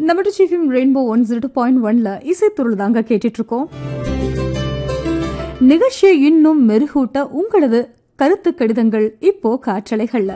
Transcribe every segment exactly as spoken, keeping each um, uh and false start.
நம்ம சீஃபிம் rainbow one zero two point ஒன்ல இசைத்துருள் தாங்க கேட்டுட்டு இருக்கோம். நிகழ்ச்சியை இன்னும் மெருகூட்ட உங்களது கருத்து கடிதங்கள் இப்போ காற்றலைகள்ல.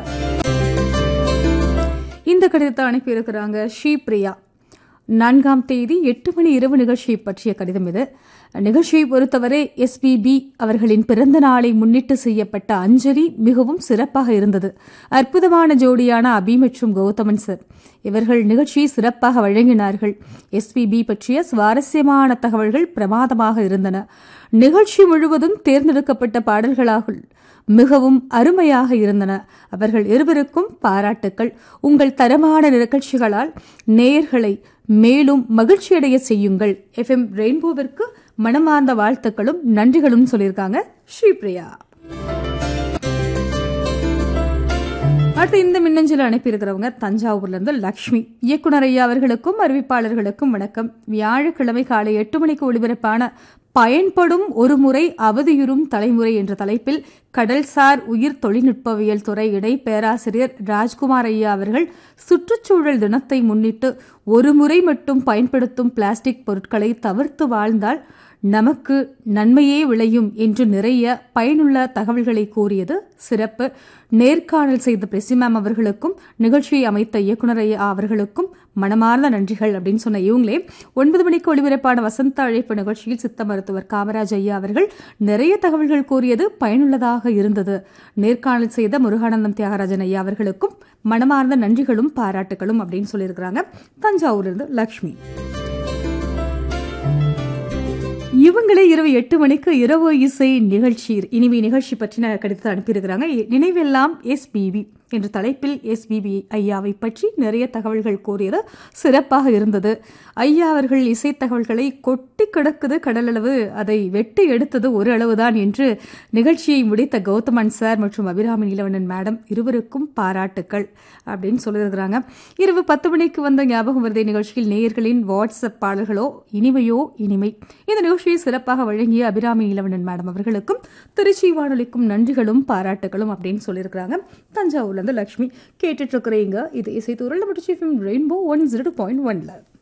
இந்த கடிதத்தை அனுப்பி இருக்கிறாங்க ஸ்ரீபிரியா. நான்காம் தேதி எட்டு மணி இரவு நிகழ்ச்சியை பற்றிய கடிதம் இது. நிகழ்ச்சியை பொறுத்தவரை எஸ்பிபி அவர்களின் பிறந்த நாளை முன்னிட்டு செய்யப்பட்ட அஞ்சலி மிகவும் சிறப்பாக இருந்தது. அற்புதமான ஜோடியான அபி மற்றும் கௌதமன் சார் இவர்கள் நிகழ்ச்சியை சிறப்பாக வழங்கினார்கள். எஸ்பிபி பற்றிய சுவாரஸ்யமான தகவல்கள் பிரமாதமாக இருந்தன. நிகழ்ச்சி முழுவதும் தேர்ந்தெடுக்கப்பட்ட பாடல்களாக மிகவும் அருமையாக இருந்தன. அவர்கள் இருவருக்கும் பாராட்டுக்கள். உங்கள் தரமான நிகழ்ச்சிகளால் நேயர்களை மேலும் மகிழ்ச்சியடைய செய்யுங்கள். எஃப்எம் ரெயின்போவிற்கு மனமார்ந்த வாழ்த்துக்களும் நன்றிகளும் சொல்லியிருக்காங்க ஸ்ரீபிரியா. அடுத்து இந்த மின்னஞ்சல் அனுப்பியிருக்கிறவங்க தஞ்சாவூர்ல இருந்து லக்ஷ்மி. இயக்குனர் ஐயா அவர்களுக்கும் அறிவிப்பாளர்களுக்கும் வணக்கம். வியாழக்கிழமை காலை எட்டு மணிக்கு ஒளிபரப்பான பயன்படும் ஒரு முறை அவதியுறும் தலைமுறை என்ற தலைப்பில் கடல்சார் உயிர் தொழில்நுட்பவியல் துறை இணை பேராசிரியர் ராஜ்குமார் ஐயா அவர்கள் சுற்றுச்சூழல் தினத்தை முன்னிட்டு ஒரு முறை மட்டும் பயன்படுத்தும் பிளாஸ்டிக் பொருட்களை தவிர்த்து வாழ்ந்தால் நமக்கு நன்மையே விளையும் என்று நிறைய பயனுள்ள தகவல்களை கூறியது சிறப்பு. நேர்காணல் செய்த பிரசிமேம் அவர்களுக்கும் நிகழ்ச்சியை அமைத்த இயக்குனர் ஐயா அவர்களுக்கும் மனமார்ந்த நன்றிகள் அப்படின்னு சொன்ன இவங்களே ஒன்பது மணிக்கு ஒளிபரப்பான வசந்த அழைப்பு நிகழ்ச்சியில் சித்த மருத்துவர் காமராஜ் ஐயா அவர்கள் நிறைய தகவல்கள் கூறியது பயனுள்ளதாக இருந்தது. நேர்காணல் செய்த முருகானந்தம் தியாகராஜன் ஐயா அவர்களுக்கும் மனமார்ந்த நன்றிகளும் பாராட்டுகளும் அப்படின்னு சொல்லியிருக்கிறாங்க தஞ்சாவூரிலிருந்து லக்ஷ்மி. இவங்களே இரவு எட்டு மணிக்கு இரவு இசை நிகழ்ச்சி இனிமை நிகழ்ச்சி பற்றின கடிதத்தை அனுப்பியிருக்கிறாங்க. நினைவெல்லாம் எஸ்பிபி என்ற தலைப்பில் எஸ்பிபி ஐயாவை பற்றி நிறைய தகவல்கள் கூறியது சிறப்பாக இருந்தது. ஐயா அவர்கள் இசை தகவல்களை கொட்டி கிடக்குது கடலளவு, அதை வெட்டி எடுத்தது ஒரு அளவுதான் என்று நிகழ்ச்சியை முடித்த கௌதமன் சார் மற்றும் அபிராமி நீலவண்ணன் மேடம் இருவருக்கும் பாராட்டுக்கள் அப்படின்னு சொல்லியிருக்கிறாங்க. இரவு பத்து மணிக்கு வந்த ஞாபகம் வருதை நிகழ்ச்சியில் நேயர்களின் வாட்ஸ்அப் பாடல்களோ இனிமையோ இனிமை. இந்த நிகழ்ச்சியை சிறப்பாக வழங்கிய அபிராமி நீலவண்ணன் மேடம் அவர்களுக்கும் திருச்சி வானொலிக்கும் நன்றிகளும் பாராட்டுகளும் அப்படின்னு சொல்லியிருக்கிறாங்க தஞ்சாவூர்ல இருந்து லட்சுமி. கேட்டுட்டு இருக்கிறீங்க இது இசைத்தூரல் மற்றும் rainbow one zero two point ஒன்ல.